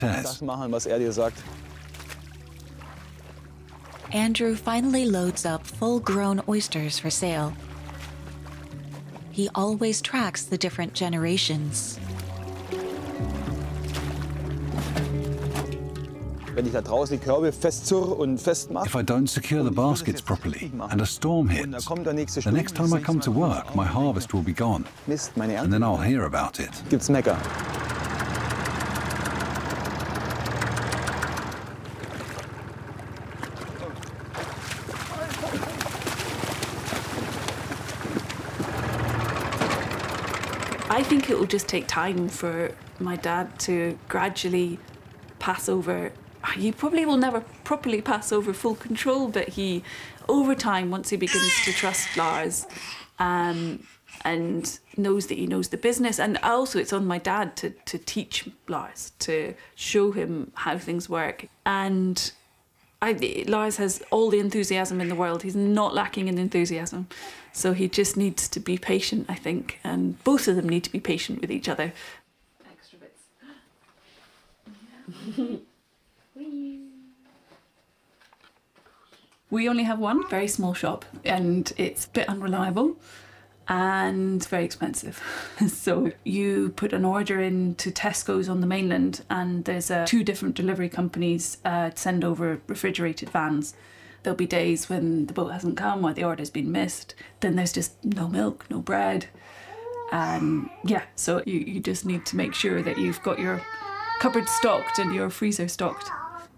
Das machen, was dir sagt. Andrew finally loads up full-grown oysters for sale. He always tracks the different generations. Wenn ich da draußen die Körbe festzurre und festmache. If I don't secure the baskets properly and a storm hits, the next time I come to work, my harvest will be gone. Mist, meine Ernte. And then I'll hear about it. Gibt's Mecker. I think it will just take time for my dad to gradually pass over. He probably will never properly pass over full control, but he, over time, once he begins to trust Lars and knows that he knows the business, and also it's on my dad to teach Lars, to show him how things work. And Lars has all the enthusiasm in the world. He's not lacking in enthusiasm. So he just needs to be patient, I think, and both of them need to be patient with each other. Extra bits. We only have one very small shop, and it's a bit unreliable and very expensive. So you put an order in to Tesco's on the mainland, and there's 2 different delivery companies send over refrigerated vans. There'll be days when the boat hasn't come or the order's been missed. Then there's just no milk, no bread. And yeah, so you just need to make sure that you've got your cupboard stocked and your freezer stocked.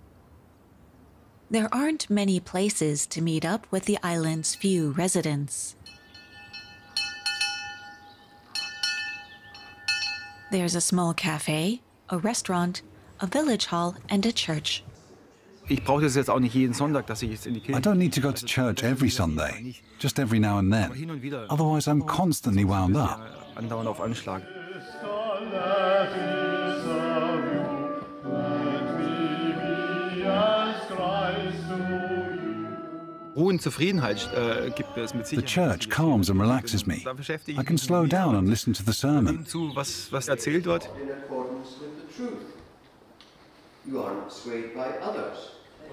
There aren't many places to meet up with the island's few residents. There's a small cafe, a restaurant, a village hall, and a church. Ich brauche das jetzt auch nicht jeden Sonntag, dass ich jetzt in die Kirche. I don't need to go to church every Sunday, just every now and then. Otherwise, I'm constantly wound up. Andauernd auf Anschlag. Ruhe und Zufriedenheit gibt mir es mit Sicherheit. The church calms and relaxes me. I can slow down and listen to the sermon. Zu, was erzählt wird. In accordance with the truth. You are not swayed by others.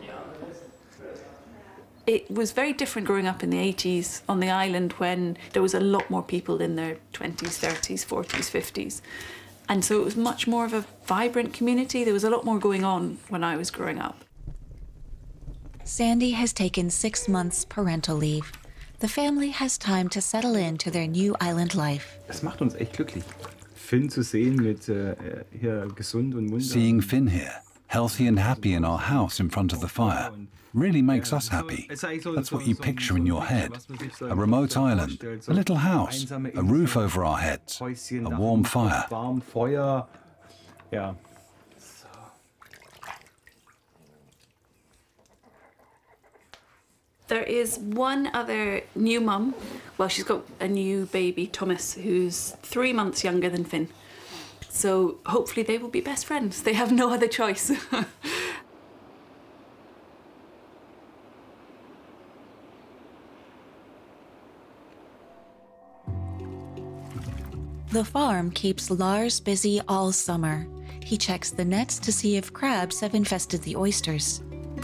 It was very different growing up in the 80s on the island when there was a lot more people in their 20s, 30s, 40s, 50s. And so it was much more of a vibrant community. There was a lot more going on when I was growing up. Sandy has taken 6 months parental leave. The family has time to settle into their new island life. Das macht uns echt glücklich. Finn zu sehen mit hier gesund und munter. Seeing Finn here, healthy and happy in our house in front of the fire, really makes us happy. That's what you picture in your head. A remote island, a little house, a roof over our heads, a warm fire. Warm Feuer. Ja. There is one other new mum. Well, she's got a new baby, Thomas, who's 3 months younger than Finn. So hopefully they will be best friends. They have no other choice. The farm keeps Lars busy all summer. He checks the nets to see if crabs have infested the oysters.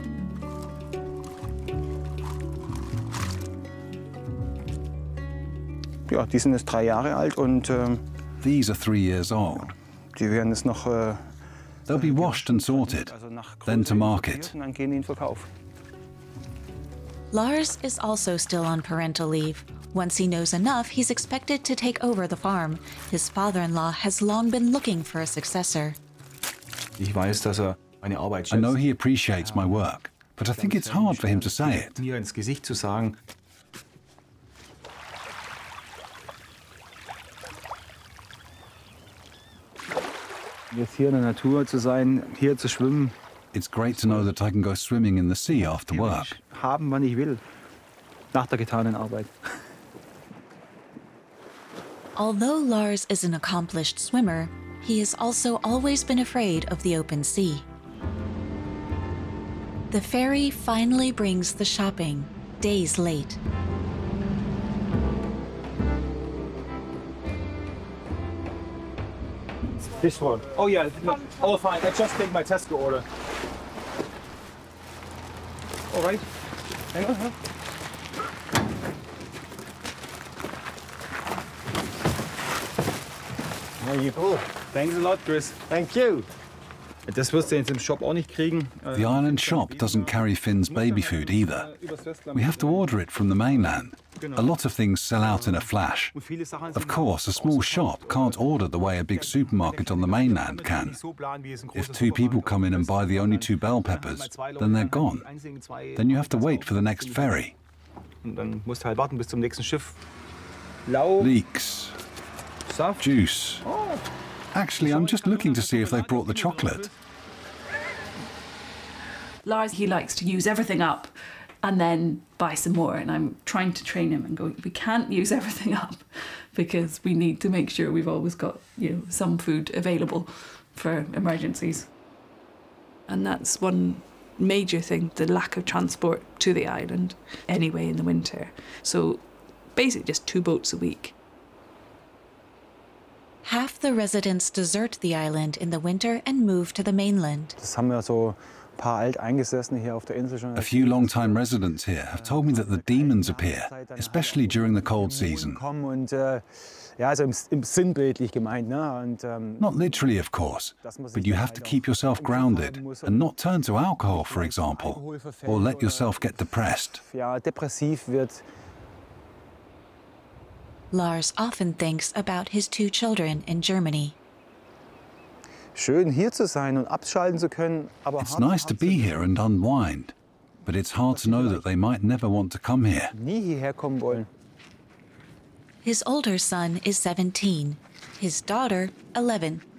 Ja, die sind jetzt 3 Jahre alt und These are 3 years old. die werden jetzt noch They'll be washed and sorted, then to market. und dann gehen die in den Verkauf. Lars is also still on parental leave. Once he knows enough, he's expected to take over the farm. His father-in-law has long been looking for a successor. Ich weiß, dass meine Arbeit I know he appreciates my work, but I think it's hard for him to say it. Mir ins Gesicht zu sagen. Jetzt hier in der Natur zu sein, hier zu schwimmen. It's great to know that I can go swimming in the sea after work. Haben, wann ich will. Nach der getanen Arbeit. Although Lars is an accomplished swimmer, he has also always been afraid of the open sea. The ferry finally brings the shopping, days late. This one. Oh yeah, no, all fine. I just take my Tesco order. All right. Hang on. Huh? There you go. Thanks a lot, Chris. Thank you. Das wirst du jetzt im Shop auch nicht kriegen. The island shop doesn't carry Finn's baby food either. We have to order it from the mainland. A lot of things sell out in a flash. Of course, a small shop can't order the way a big supermarket on the mainland can. If 2 people come in and buy the only 2 bell peppers, then they're gone. Then you have to wait for the next ferry. Dann musst du halt warten bis zum nächsten Schiff. Lau. Leeks. Saft. Juice. Actually, I'm just looking to see if they brought the chocolate. Lars, he likes to use everything up and then buy some more. And I'm trying to train him and go, we can't use everything up because we need to make sure we've always got, some food available for emergencies. And that's one major thing, the lack of transport to the island anyway in the winter. So basically just 2 boats a week. Half the residents desert the island in the winter and move to the mainland. A few long-time residents here have told me that the demons appear, especially during the cold season. Not literally, of course, but you have to keep yourself grounded and not turn to alcohol, for example, or let yourself get depressed. Lars often thinks about his 2 children in Germany. It's nice to be here and unwind, but it's hard to know that they might never want to come here. His older son is 17, his daughter 11.